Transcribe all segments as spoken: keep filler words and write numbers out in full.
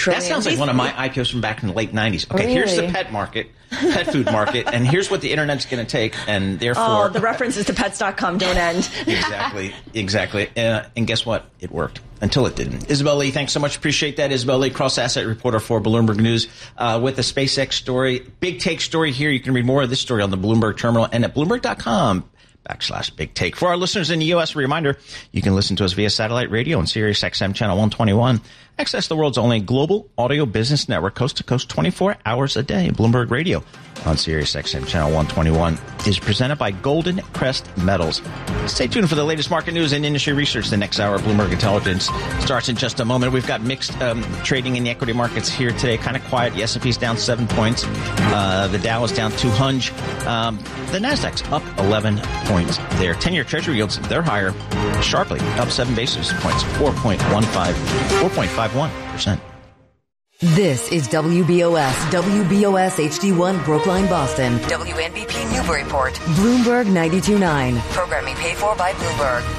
trillion. That sounds like one of my I P Os from back in the late nineties. Okay, really? Here's the pet market, pet food market, and here's what the internet's going to take, and therefore... Oh, the references to pets dot com don't end. Exactly, exactly. Uh, and guess what? It worked. Until it didn't. Isabel Lee, thanks so much. Appreciate that. Isabel Lee, cross-asset reporter for Bloomberg News, uh, with the SpaceX story. Big take story here. You can read more of this story on the Bloomberg terminal and at Bloomberg dot com backslash big take. For our listeners in the U S, a reminder, you can listen to us via satellite radio on Sirius X M channel one twenty-one. Access the world's only global audio business network, coast to coast, twenty-four hours a day. Bloomberg Radio on Sirius X M channel one twenty-one is presented by Golden Crest Metals. Stay tuned for the latest market news and industry research. The next hour of Bloomberg Intelligence starts in just a moment. We've got mixed um, trading in the equity markets here today. Kind of quiet. The S and P's down seven points. Uh, the Dow is down two hundred. Um, the Nasdaq's up eleven points there. ten-year Treasury yields, they're higher sharply, up seven basis points, four point one five, four point five one percent. This is W B O S, W B O S H D one Brookline, Boston. W N B P Newburyport. Bloomberg ninety-two point nine. Programming paid for by Bloomberg.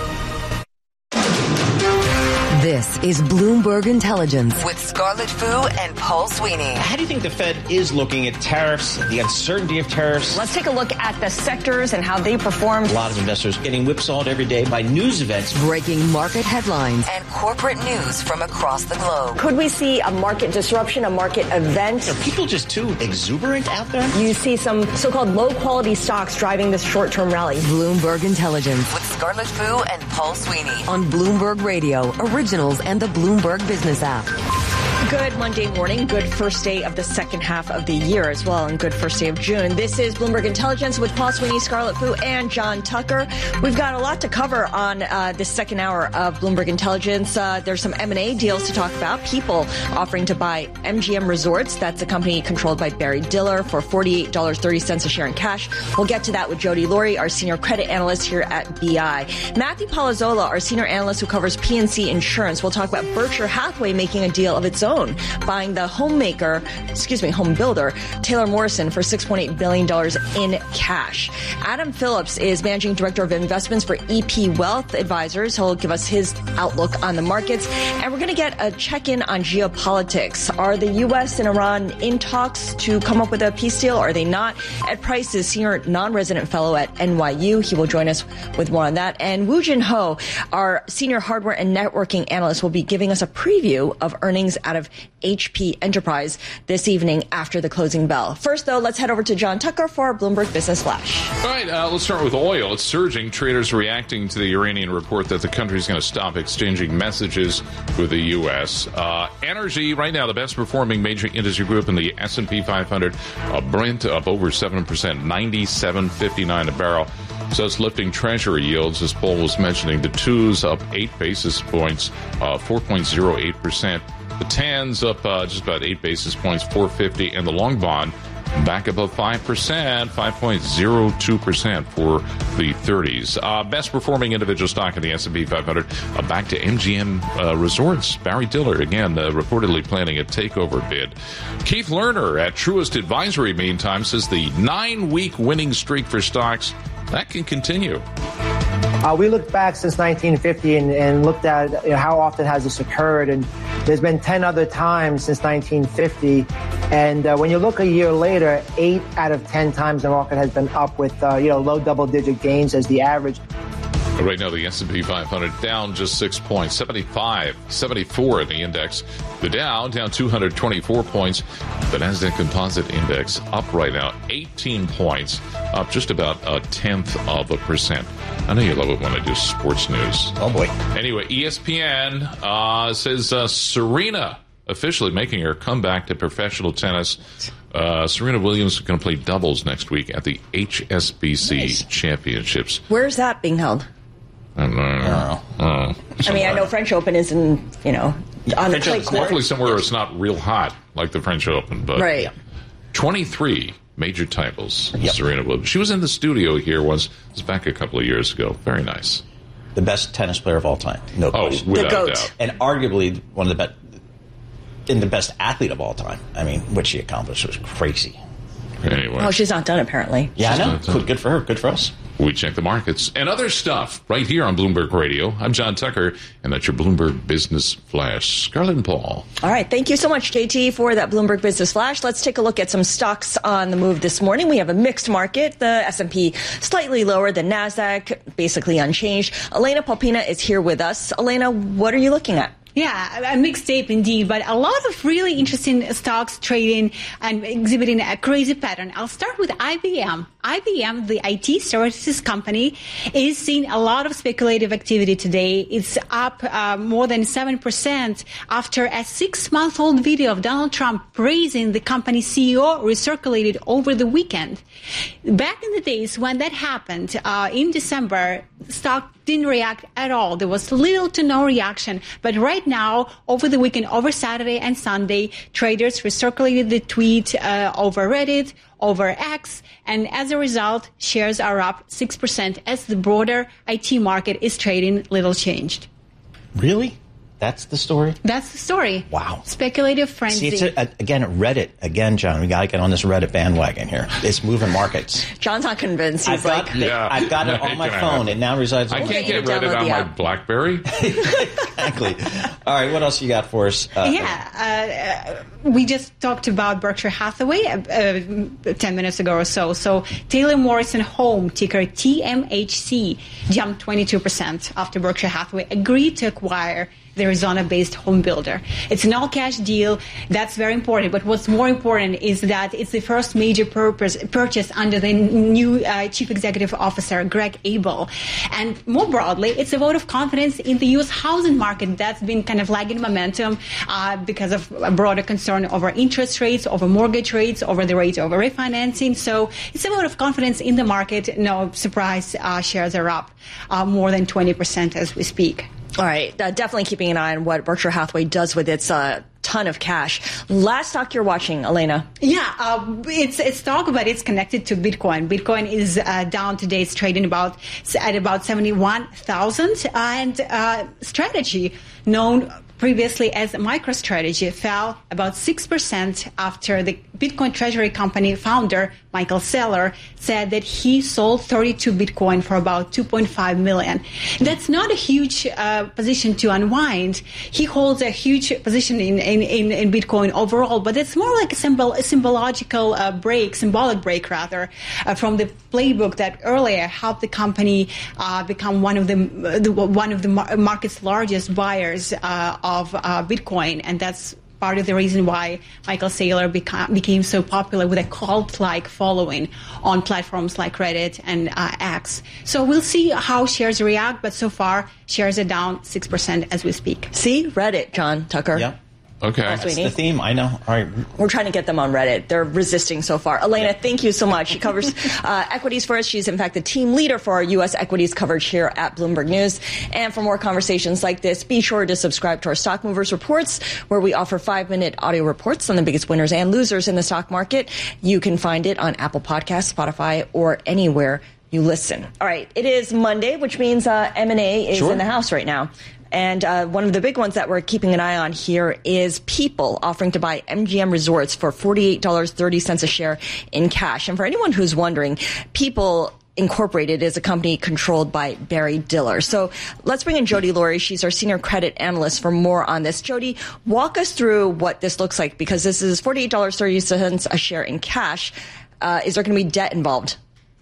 This is Bloomberg Intelligence with Scarlett Fu and Paul Sweeney. How do you think the Fed is looking at tariffs, the uncertainty of tariffs? Let's take a look at the sectors and how they performed. A lot of investors getting whipsawed every day by news events. Breaking market headlines and corporate news from across the globe. Could we see a market disruption, a market event? Are people just too exuberant out there? You see some so-called low-quality stocks driving this short-term rally. Bloomberg Intelligence with Scarlett Fu and Paul Sweeney on Bloomberg Radio, Originals and the Bloomberg Business app. Good Monday morning, good first day of the second half of the year as well, and good first day of June. This is Bloomberg Intelligence with Paul Sweeney, Scarlett Fu, and John Tucker. We've got a lot to cover on uh, this second hour of Bloomberg Intelligence. Uh, there's some M and A deals to talk about. People offering to buy M G M Resorts. That's a company controlled by Barry Diller for forty-eight dollars and thirty cents a share in cash. We'll get to that with Jody Laurie, our senior credit analyst here at B I. Matthew Palazzola, our senior analyst who covers P and C Insurance. We'll talk about Berkshire Hathaway making a deal of its own, buying the homemaker, excuse me, home builder, Taylor Morrison for six point eight billion dollars in cash. Adam Phillips is Managing Director of Investments for E P Wealth Advisors. He'll give us his outlook on the markets. And we're going to get a check-in on geopolitics. Are the U S and Iran in talks to come up with a peace deal? Or are they not? Ed Price is Senior Non-Resident Fellow at N Y U. He will join us with more on that. And Woo Jin Ho, our Senior Hardware and Networking Analyst, will be giving us a preview of earnings out of H P Enterprise this evening after the closing bell. First, though, let's head over to John Tucker for our Bloomberg Business Flash. All right, uh, let's start with oil. It's surging. Traders reacting to the Iranian report that the country is going to stop exchanging messages with the U S. Uh, energy, right now, the best performing major industry group in the S and P five hundred. Uh, Brent up over seven percent, ninety-seven fifty-nine a barrel. So it's lifting Treasury yields, as Paul was mentioning. The twos up eight basis points, uh, four point oh eight percent. The tens up uh, just about eight basis points, four fifty, and the long bond back above five percent, five point oh two percent for the thirties. Uh, best performing individual stock in the S and P five hundred, uh, back to M G M uh, Resorts. Barry Diller, again, uh, reportedly planning a takeover bid. Keith Lerner at Truist Advisory, meantime, says the nine-week winning streak for stocks, that can continue. Uh, we looked back since nineteen fifty and, and looked at you know, how often has this occurred, and there's been ten other times since nineteen fifty. And uh, when you look a year later, eight out of ten times the market has been up with uh, you know low double-digit gains as the average. Right now, the S and P five hundred down just six points, seventy-five, seventy-four in the index. The Dow down two hundred twenty-four points. The Nasdaq Composite Index up right now eighteen points, up just about a tenth of a percent. I know you love it when I do sports news. Oh, boy. Anyway, E S P N uh, says uh, Serena officially making her comeback to professional tennis. Uh, Serena Williams is going to play doubles next week at the H S B C nice. Championships. Where's that being held? I don't know. I, don't know. I, I mean, I know French Open is in, you know, on the clay court. Hopefully somewhere yes. It's not real hot like the French Open. But right. twenty-three major titles, yep. Serena Williams. She was in the studio here once. It was back a couple of years ago. Very nice. The best tennis player of all time. No oh, question. Without the GOAT. doubt. And arguably one of the best, and the best athlete of all time. I mean, what she accomplished was crazy. Anyway. Oh, she's not done, apparently. Yeah, she's I know. Good, good for her. Good for us. We check the markets and other stuff right here on Bloomberg Radio. I'm John Tucker, and that's your Bloomberg Business Flash. Scarlett and Paul. All right. Thank you so much, J T, for that Bloomberg Business Flash. Let's take a look at some stocks on the move this morning. We have a mixed market. The S and P slightly lower than NASDAQ, basically unchanged. Elena Popina is here with us. Elena, what are you looking at? Yeah, a mixed tape indeed, but a lot of really interesting stocks trading and exhibiting a crazy pattern. I'll start with I B M. I B M, the I T services company, is seeing a lot of speculative activity today. It's up uh, more than seven percent after a six-month-old video of Donald Trump praising the company's C E O recirculated over the weekend. Back in the days when that happened, uh, in December, stock didn't react at all. There was little to no reaction. But right now, over the weekend, over Saturday and Sunday, traders recirculated the tweet uh, over Reddit, over X, and as a result, shares are up six percent as the broader I T market is trading little changed. Really? That's the story? That's the story. Wow. Speculative frenzy. See, it's a, a, again, Reddit. Again, John, we got to get on this Reddit bandwagon here. It's moving markets. John's not convinced. He's I've like, got, yeah. I've got it on my phone. It now resides on I my can't Okay, get you Reddit download on the my app. BlackBerry. Exactly. All right, what else you got for us? Uh, Yeah, uh, we just talked about Berkshire Hathaway uh, uh, ten minutes ago or so. So Taylor Morrison Home, ticker T M H C, jumped twenty-two percent after Berkshire Hathaway agreed to acquire the Arizona-based home builder. It's an all-cash deal. That's very important. But what's more important is that it's the first major purpose, purchase under the new uh, Chief Executive Officer, Greg Abel. And more broadly, it's a vote of confidence in the U S housing market that's been kind of lagging momentum uh, because of a broader concern over interest rates, over mortgage rates, over the rate of refinancing. So it's a vote of confidence in the market. No surprise, uh, shares are up uh, more than twenty percent as we speak. all right, uh, definitely keeping an eye on what Berkshire Hathaway does with its uh, ton of cash. Last stock you're watching, Elena. Yeah, uh, it's it's stock, but it's connected to Bitcoin. Bitcoin is uh, down today. It's trading about at about seventy-one thousand, and uh, Strategy, known previously as MicroStrategy, fell about six percent after the Bitcoin treasury company founder, Michael Saylor, said that he sold thirty-two Bitcoin for about two point five million. That's not a huge uh, position to unwind. He holds a huge position in, in, in, in Bitcoin overall, but it's more like a, symbol, a symbological uh, break, symbolic break rather, uh, from the playbook that earlier helped the company uh, become one of the, the one of the mar- market's largest buyers uh, of uh, Bitcoin, and that's part of the reason why Michael Saylor beca- became so popular with a cult-like following on platforms like Reddit and uh, X. So we'll see how shares react, but so far shares are down six percent as we speak. See? Reddit, John Tucker. Yeah. Okay. That's That's we the need. theme. I know. All right. We're trying to get them on Reddit. They're resisting so far. Elena, thank you so much. She covers uh, equities for us. She's, in fact, the team leader for our U S equities coverage here at Bloomberg News. And for more conversations like this, be sure to subscribe to our Stock Movers Reports, where we offer five-minute audio reports on the biggest winners and losers in the stock market. You can find it on Apple Podcasts, Spotify, or anywhere you listen. All right. It is Monday, which means uh, M and A is Sure. in the house right now. And uh, one of the big ones that we're keeping an eye on here is People offering to buy M G M Resorts for forty-eight dollars and thirty cents a share in cash. And for anyone who's wondering, People Incorporated is a company controlled by Barry Diller. So let's bring in Jody Laurie. She's our senior credit analyst for more on this. Jody, walk us through what this looks like, because this is forty-eight dollars and thirty cents a share in cash. Uh, is there going to be debt involved?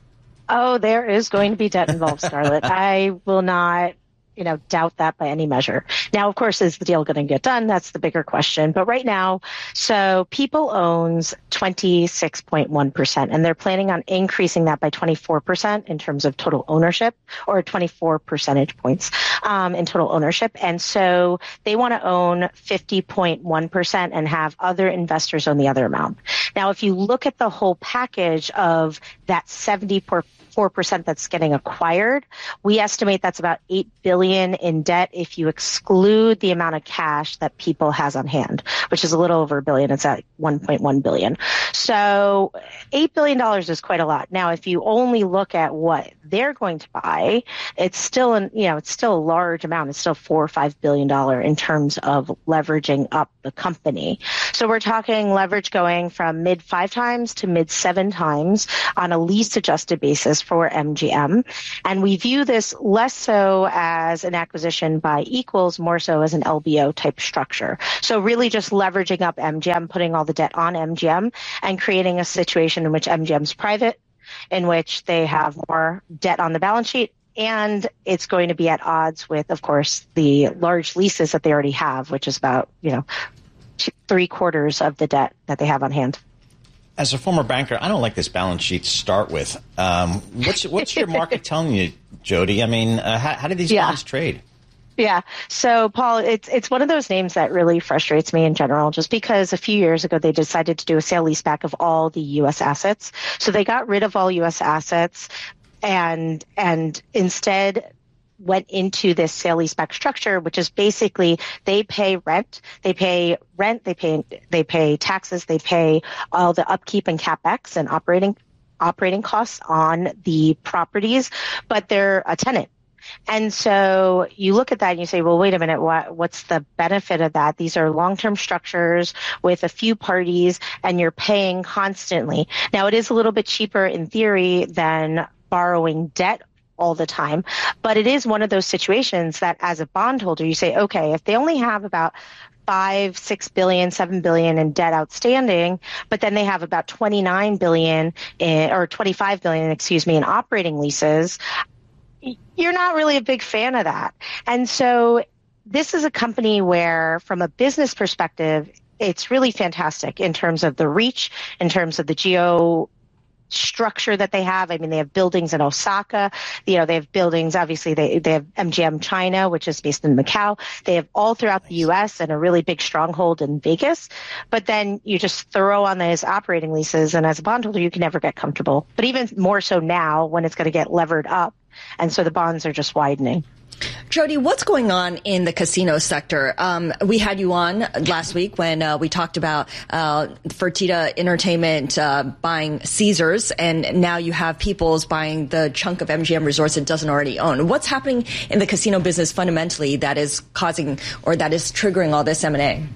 Oh, there is going to be debt involved, Scarlett. I will not, you know, doubt that by any measure. Now, of course, is the deal going to get done? That's the bigger question. But right now, so People owns twenty-six point one percent, and they're planning on increasing that by twenty-four percent in terms of total ownership, or twenty-four percentage points um, in total ownership. And so they want to own fifty point one percent and have other investors own the other amount. Now, if you look at the whole package of that seventy-four percent that's getting acquired, we estimate that's about eight billion dollars in debt if you exclude the amount of cash that People has on hand, which is a little over a billion. It's at one point one billion. So eight billion dollars is quite a lot. Now, if you only look at what they're going to buy, it's still an, you know, it's still a large amount. It's still four or five billion dollars in terms of leveraging up the company. So we're talking leverage going from mid five times to mid seven times on a lease adjusted basis for M G M. And we view this less so as an acquisition by equals, more so as an L B O type structure. So really just leveraging up M G M, putting all the debt on M G M and creating a situation in which M G M's private, in which they have more debt on the balance sheet. And it's going to be at odds with, of course, the large leases that they already have, which is about, you know, two, three quarters of the debt that they have on hand. As a former banker, I don't like this balance sheet to start with. Um, what's what's your market telling you, Jody? I mean, uh, how, how do these yeah. bonds trade? Yeah. So, Paul, it's it's one of those names that really frustrates me in general, just because a few years ago they decided to do a sale leaseback of all the U S assets. So they got rid of all U S assets and and instead went into this sale leaseback structure, which is basically they pay rent, they pay rent, they pay they pay taxes, they pay all the upkeep and capex and operating operating costs on the properties, but they're a tenant. And so you look at that and you say, well, wait a minute, what, what's the benefit of that? These are long-term structures with a few parties and you're paying constantly. Now, it is a little bit cheaper in theory than borrowing debt all the time, but it is one of those situations that as a bondholder, you say, okay, if they only have about five, six billion, seven billion in debt outstanding, but then they have about twenty-nine billion in, or twenty-five billion, excuse me, in operating leases, you're not really a big fan of that. And so this is a company where, from a business perspective, it's really fantastic in terms of the reach, in terms of the geo structure that they have. I mean, they have buildings in Osaka. You know, they have buildings, obviously, they, they have M G M China, which is based in Macau. They have all throughout the U S and a really big stronghold in Vegas. But then you just throw on those operating leases, and as a bondholder, you can never get comfortable. But even more so now when it's going to get levered up. And so the bonds are just widening. Jody, what's going on in the casino sector? Um, we had you on last week when uh, we talked about uh, Fertitta Entertainment uh, buying Caesars, and now you have People's buying the chunk of M G M Resorts it doesn't already own. What's happening in the casino business fundamentally that is causing or that is triggering all this M and A?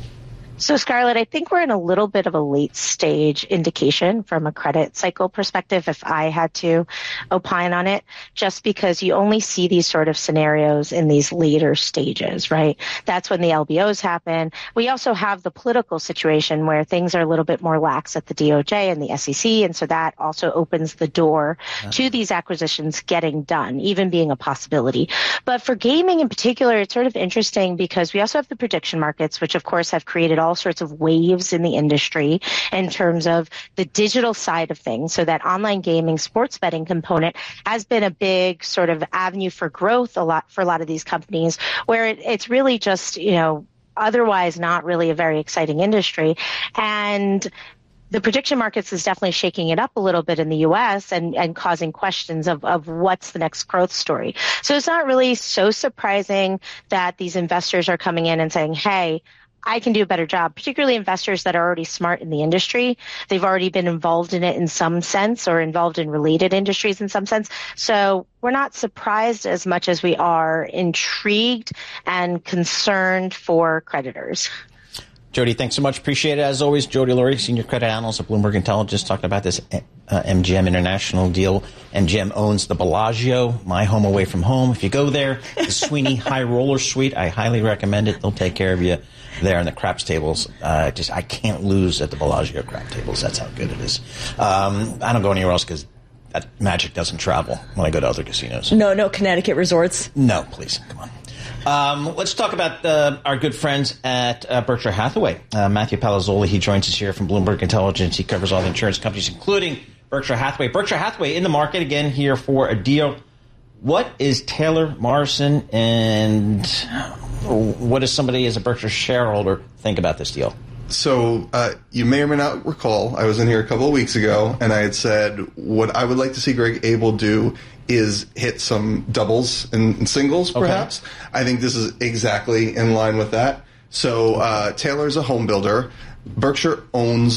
So, Scarlett, I think we're in a little bit of a late stage indication from a credit cycle perspective, if I had to opine on it, just because you only see these sort of scenarios in these later stages, right? That's when the L B Os happen. We also have the political situation where things are a little bit more lax at the D O J and the S E C, and so that also opens the door uh-huh. to these acquisitions getting done, even being a possibility. But for gaming in particular, it's sort of interesting because we also have the prediction markets, which of course have created all sorts of waves in the industry in terms of the digital side of things. So that online gaming, sports betting component has been a big sort of avenue for growth a lot for a lot of these companies, where it, it's really just, you know, otherwise not really a very exciting industry. And the prediction markets is definitely shaking it up a little bit in the U S and, and causing questions of, of what's the next growth story. So it's not really so surprising that these investors are coming in and saying, hey, I can do a better job, particularly investors that are already smart in the industry. They've already been involved in it in some sense or involved in related industries in some sense. So we're not surprised as much as we are intrigued and concerned for creditors. Jody, thanks so much. Appreciate it. As always, Jody Laurie, Senior Credit Analyst at Bloomberg Intelligence, talking about this uh, M G M International deal. M G M owns the Bellagio, my home away from home. If you go there, the Sweeney High Roller Suite, I highly recommend it. They'll take care of you there in the craps tables. Uh, just I can't lose at the Bellagio crap tables. That's how good it is. Um, I don't go anywhere else because that magic doesn't travel when I go to other casinos. No, no Connecticut resorts? No, please. Come on. Um, let's talk about uh, our good friends at uh, Berkshire Hathaway. Uh, Matthew Palazzoli, he joins us here from Bloomberg Intelligence. He covers all the insurance companies, including Berkshire Hathaway. Berkshire Hathaway in the market again here for a deal. What is Taylor Morrison, and what does somebody as a Berkshire shareholder think about this deal? So uh, you may or may not recall, I was in here a couple of weeks ago, and I had said what I would like to see Greg Abel do is hit some doubles and, and singles, perhaps. Okay. I think this is exactly in line with that. So uh, Taylor's a home builder. Berkshire owns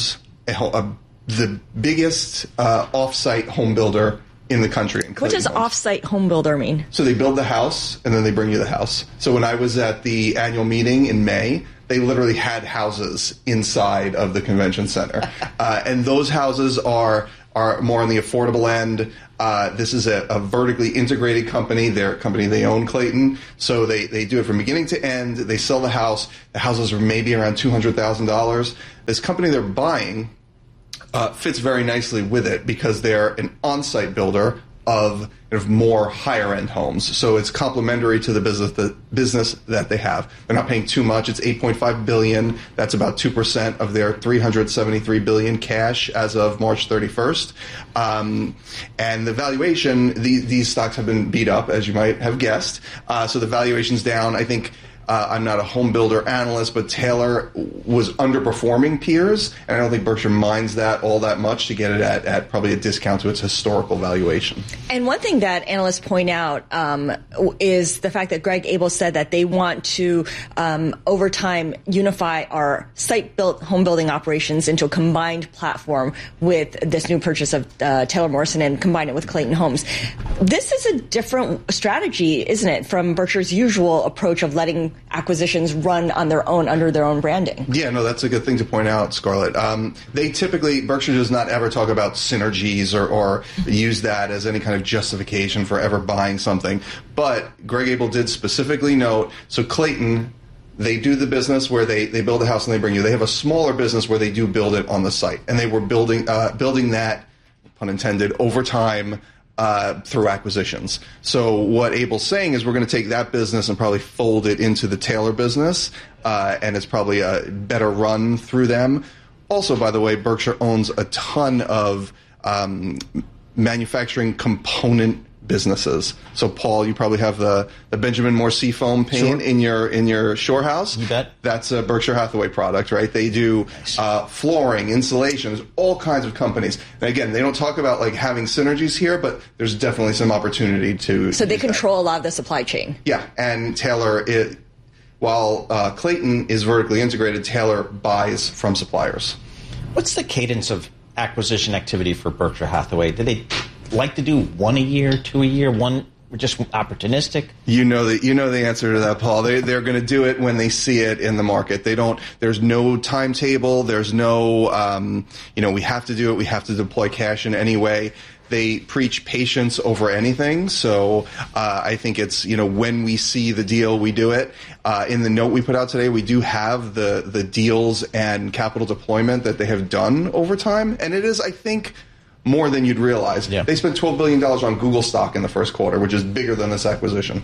a, a, the biggest uh, off-site home builder in the country. In what does homes. off-site home builder mean? So they build the house, and then they bring you the house. So when I was at the annual meeting in May, they literally had houses inside of the convention center. uh, and those houses are are more on the affordable end. Uh, this is a, a vertically integrated company. They're a company they own, Clayton. So they, they do it from beginning to end. They sell the house. The houses are maybe around two hundred thousand dollars. This company they're buying uh, fits very nicely with it because they're an on-site builder of, of more higher-end homes. So it's complementary to the business the business that they have. They're not paying too much. It's eight point five billion dollars. That's about two percent of their three hundred seventy-three billion dollars cash as of March thirty-first. Um, and the valuation, the, these stocks have been beat up, as you might have guessed. Uh, so the valuation's down. I think Uh, I'm not a home builder analyst, but Taylor was underperforming peers, and I don't think Berkshire minds that all that much to get it at, at probably a discount to its historical valuation. And one thing that analysts point out um, is the fact that Greg Abel said that they want to, um, over time, unify our site-built home building operations into a combined platform with this new purchase of uh, Taylor Morrison and combine it with Clayton Homes. This is a different strategy, isn't it, from Berkshire's usual approach of letting acquisitions run on their own under their own branding? Yeah, no, that's a good thing to point out, Scarlett. Um, they typically, Berkshire does not ever talk about synergies or, or use that as any kind of justification for ever buying something. But Greg Abel did specifically note, so Clayton, they do the business where they, they build a house and they bring you. They have a smaller business where they do build it on the site. And they were building uh, building that, pun intended, over time, Uh, through acquisitions. So what Abel's saying is we're going to take that business and probably fold it into the Taylor business, uh, and it's probably a better run through them. Also, by the way, Berkshire owns a ton of um, manufacturing component businesses. So, Paul, you probably have the, the Benjamin Moore Seafoam paint Sure. in your in your shore house. You bet. That's a Berkshire Hathaway product, right? They do uh, flooring, insulation, there's all kinds of companies. And again, they don't talk about like having synergies here, but there's definitely some opportunity to. So to they use control that. a lot of the supply chain. Yeah, and Taylor, it, while uh, Clayton is vertically integrated, Taylor buys from suppliers. What's the cadence of acquisition activity for Berkshire Hathaway? Do they like to do one a year, two a year, one just opportunistic? You know that you know the answer to that, Paul. They they're going to do it when they see it in the market. They don't. There's no timetable. There's no. Um, you know, we have to do it. We have to deploy cash in any way. They preach patience over anything. So uh, I think it's, you know, when we see the deal, we do it. Uh, in the note we put out today, we do have the the deals and capital deployment that they have done over time, and it is, I think, more than you'd realize. Yeah. They spent twelve billion dollars on Google stock in the first quarter, which is bigger than this acquisition.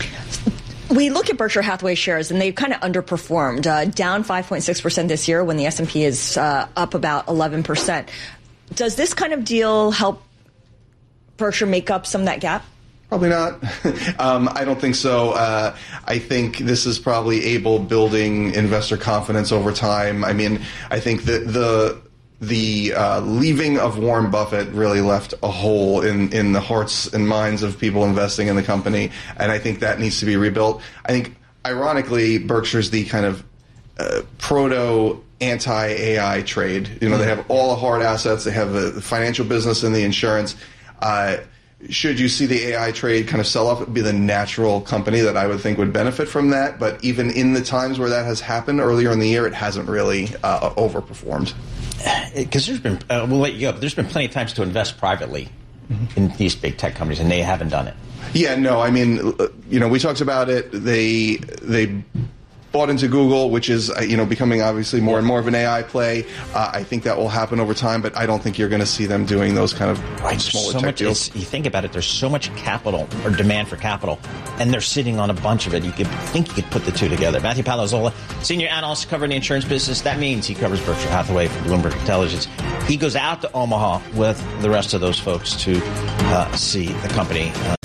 We look at Berkshire Hathaway shares, and they've kind of underperformed, uh, down five point six percent this year when the S and P is uh, up about eleven percent. Does this kind of deal help Berkshire make up some of that gap? Probably not. um, I don't think so. Uh, I think this is probably Abel building investor confidence over time. I mean, I think that the the uh, leaving of Warren Buffett really left a hole in, in the hearts and minds of people investing in the company, and I think that needs to be rebuilt. I think, ironically, Berkshire's the kind of uh, proto anti-A I trade. You know, they have all the hard assets. They have the financial business and the insurance. Uh, should you see the A I trade kind of sell off, it would be the natural company that I would think would benefit from that. But even in the times where that has happened earlier in the year, it hasn't really uh, overperformed. Because there's been, uh, we'll let you go, but there's been plenty of times to invest privately mm-hmm. in these big tech companies, and they haven't done it. Yeah, no, I mean, you know, we talked about it. They they bought into Google, which is, you know, becoming obviously more and more of an A I play. Uh, I think that will happen over time, but I don't think you're going to see them doing those kind of right, smaller so tech much, deals. You think about it, there's so much capital or demand for capital, and they're sitting on a bunch of it. You could think you could put the two together. Matthew Palazzolo, senior analyst covering the insurance business. That means he covers Berkshire Hathaway for Bloomberg Intelligence. He goes out to Omaha with the rest of those folks to uh, see the company. Uh,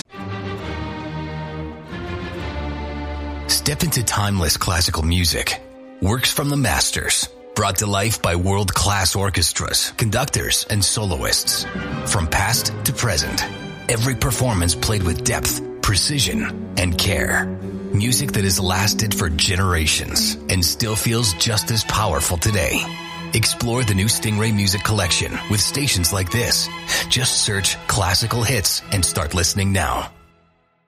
Step into timeless classical music. Works from the masters. Brought to life by world-class orchestras, conductors, and soloists. From past to present. Every performance played with depth, precision, and care. Music that has lasted for generations and still feels just as powerful today. Explore the new Stingray Music Collection with stations like this. Just search classical hits and start listening now.